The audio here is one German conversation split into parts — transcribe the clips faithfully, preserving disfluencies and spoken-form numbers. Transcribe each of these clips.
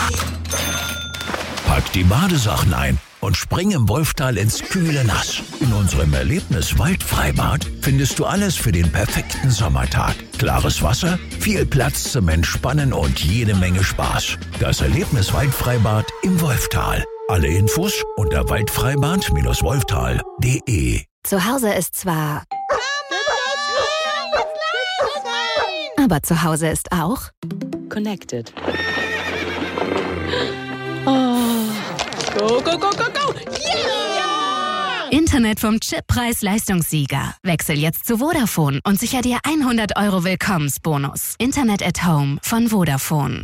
Pack die Badesachen ein und spring im Wolftal ins kühle Nass. In unserem Erlebnis-Waldfreibad findest du alles für den perfekten Sommertag. Klares Wasser, viel Platz zum Entspannen und jede Menge Spaß. Das Erlebnis-Waldfreibad im Wolftal. Alle Infos unter waldfreibad Bindestrich wolftal punkt de. Zu Hause ist zwar... Aber zu Hause ist auch... Connected. Oh. Go, go, go, go, go! Yeah! Internet vom Chip Preis-Leistungssieger. Wechsel jetzt zu Vodafone und sicher dir hundert Euro Willkommensbonus. Internet at Home von Vodafone.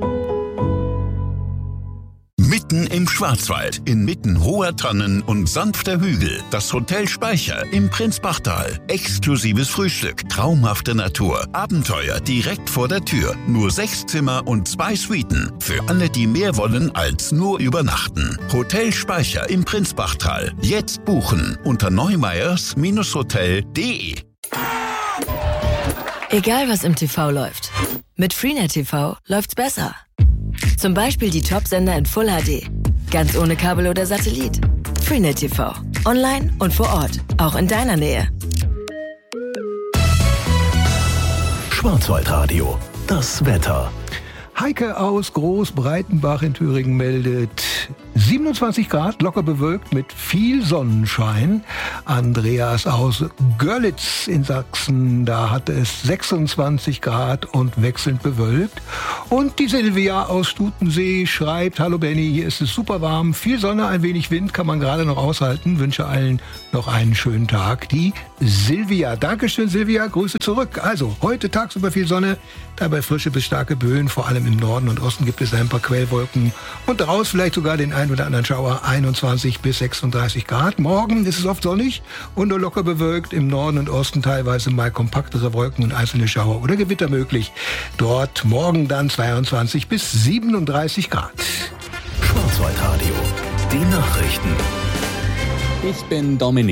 Mitten im Schwarzwald, inmitten hoher Tannen und sanfter Hügel, das Hotel Speicher im Prinzbachtal. Exklusives Frühstück, traumhafte Natur, Abenteuer direkt vor der Tür. Nur sechs Zimmer und zwei Suiten. Für alle, die mehr wollen als nur übernachten. Hotel Speicher im Prinzbachtal. Jetzt buchen unter neumeyers Hotel punkt de. Egal was im T V läuft, mit Freenet T V läuft's besser. Zum Beispiel die Top-Sender in Full H D. Ganz ohne Kabel oder Satellit. Freenet T V. Online und vor Ort. Auch in deiner Nähe. Schwarzwaldradio. Das Wetter. Heike aus Großbreitenbach in Thüringen meldet siebenundzwanzig Grad, locker bewölkt mit viel Sonnenschein. Andreas aus Görlitz in Sachsen, da hatte es sechsundzwanzig Grad und wechselnd bewölkt. Und die Silvia aus Stutensee schreibt: Hallo Benny, hier ist es super warm, viel Sonne, ein wenig Wind, kann man gerade noch aushalten. Wünsche allen noch einen schönen Tag. Die Silvia. Dankeschön, Silvia. Grüße zurück. Also, heute tagsüber viel Sonne, dabei frische bis starke Böen. Vor allem im Norden und Osten gibt es ein paar Quellwolken. Und daraus vielleicht sogar den ein oder anderen Schauer. einundzwanzig bis sechsunddreißig Grad. Morgen ist es oft sonnig und nur locker bewölkt. Im Norden und Osten teilweise mal kompaktere Wolken und einzelne Schauer oder Gewitter möglich. Dort morgen dann zweiundzwanzig bis siebenunddreißig Grad. Schwarzwaldradio. Die Nachrichten. Ich bin Dominik.